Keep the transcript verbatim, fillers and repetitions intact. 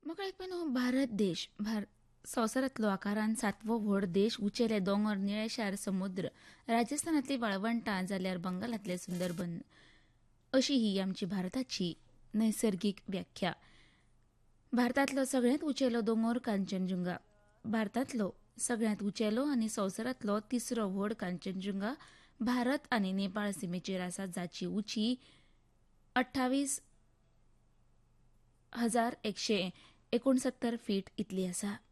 म्हाका एक पेन भारत देश भार संवसारांतलो आकारान सातवो व्हड देश उंचेले दोंगर निळेशार समुद्र राजस्थानांतली वाळवंटां जाल्यार बंगालांतले सुंदरबन अशी ही आमची भारताची नैसर्गीक व्याख्या. भारतांतलो सगळ्यांत उंचेलो दोंगर कांचनजुंगा. भारतांतलो सगळ्यांत उंचेलो आनी संवसारांतलो तिसरो व्हड कांचनजुंगा भारत आनी नेपाळ सीमेचेर आसा, जाची उंची अठ्ठावीस हजार एकशे एकोणसत्तर फीट इतली आसा.